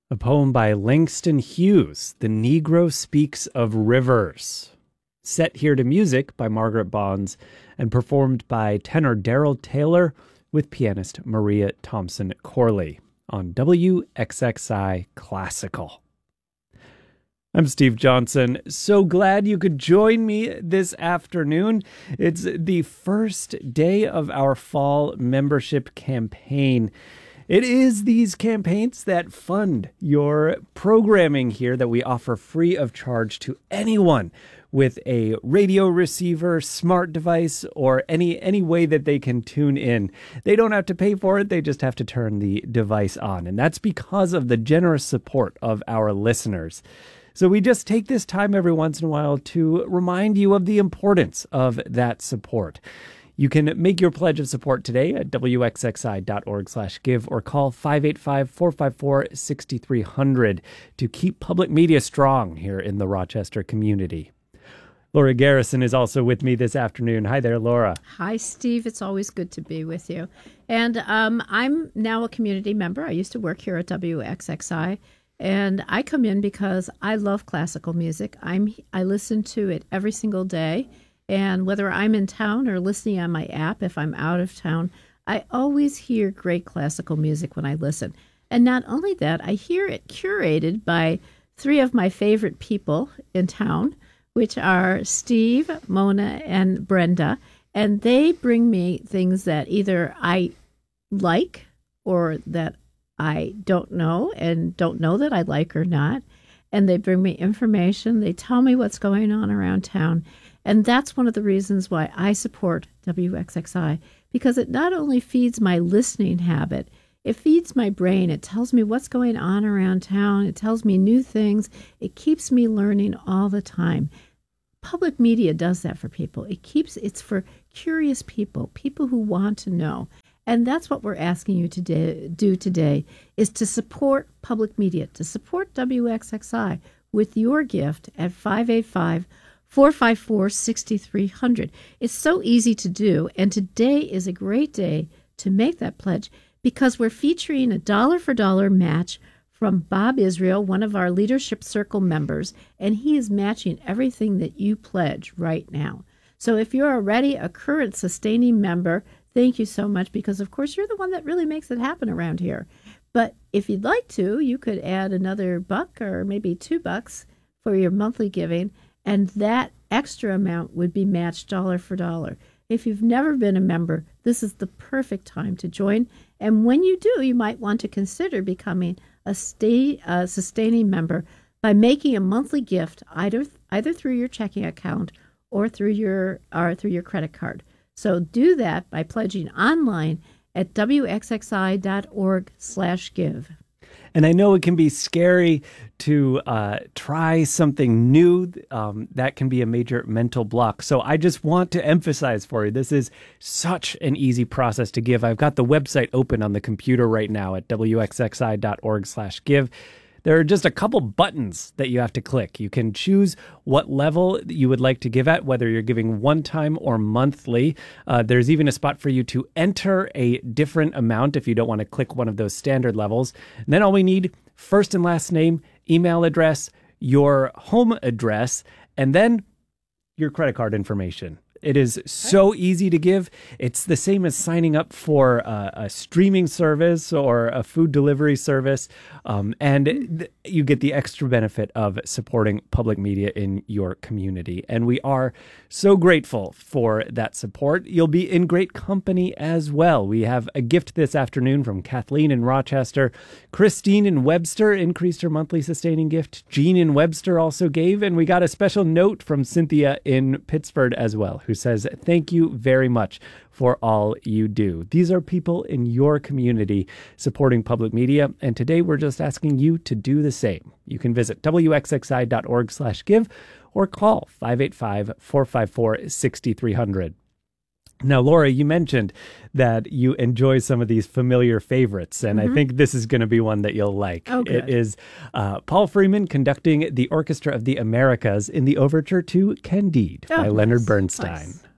A poem by Langston Hughes, The Negro Speaks of Rivers. Set here to music by Margaret Bonds and performed by tenor Daryl Taylor with pianist Maria Thompson Corley on WXXI Classical. I'm Steve Johnson. So glad you could join me this afternoon. It's the first day of our fall membership campaign. It is these campaigns that fund your programming here that we offer free of charge to anyone with a radio receiver, smart device, or any way that they can tune in. They don't have to pay for it. They just have to turn the device on. And that's because of the generous support of our listeners. So we just take this time every once in a while to remind you of the importance of that support. You can make your pledge of support today at wxxi.org/give or call 585-454-6300 to keep public media strong here in the Rochester community. Laura Garrison is also with me this afternoon. Hi there, Laura. Hi, Steve. It's always good to be with you. And I'm now a community member. I used to work here at WXXI, and I come in because I love classical music. I listen to it every single day. And whether I'm in town or listening on my app, if I'm out of town, I always hear great classical music when I listen. And not only that, I hear it curated by three of my favorite people in town, which are Steve, Mona, and Brenda. And they bring me things that either I like or that I don't know and don't know that I like or not. And they bring me information. They tell me what's going on around town. And that's one of the reasons why I support WXXI, because it not only feeds my listening habit, it feeds my brain. It tells me what's going on around town. It tells me new things. It keeps me learning all the time. Public media does that for people. It's for curious people, people who want to know. And that's what we're asking you to do today, is to support public media, to support WXXI with your gift at 585-454-6300. It's so easy to do, and today is a great day to make that pledge because we're featuring a dollar-for-dollar match from Bob Israel, one of our Leadership Circle members, and he is matching everything that you pledge right now. So if you're already a current sustaining member, thank you so much because, of course, you're the one that really makes it happen around here. But if you'd like to, you could add another $1 or maybe $2 for your monthly giving, and that extra amount would be matched dollar for dollar. If you've never been a member, this is the perfect time to join. And when you do, you might want to consider becoming a sustaining member by making a monthly gift either through your checking account or through your credit card. So do that by pledging online at wxxi.org/give. And I know it can be scary to try something new. That can be a major mental block. So I just want to emphasize for you, this is such an easy process to give. I've got the website open on the computer right now at wxxi.org/give. There are just a couple buttons that you have to click. You can choose what level you would like to give at, whether you're giving one time or monthly. There's even a spot for you to enter a different amount if you don't want to click one of those standard levels. And then all we need, first and last name, email address, your home address, and then your credit card information. It is so easy to give. It's the same as signing up for a streaming service or a food delivery service. And you get the extra benefit of supporting public media in your community. And we are so grateful for that support. You'll be in great company as well. We have a gift this afternoon from Kathleen in Rochester. Christine in Webster increased her monthly sustaining gift. Jean in Webster also gave. And we got a special note from Cynthia in Pittsburgh as well, who says, thank you very much for all you do. These are people in your community supporting public media, and today we're just asking you to do the same. You can visit wxxi.org/give or call 585-454-6300. Now, Laura, you mentioned that you enjoy some of these familiar favorites, and I think this is going to be one that you'll like. Oh, good. It is Paul Freeman conducting the Orchestra of the Americas in the overture to Candide by Leonard Bernstein. Nice.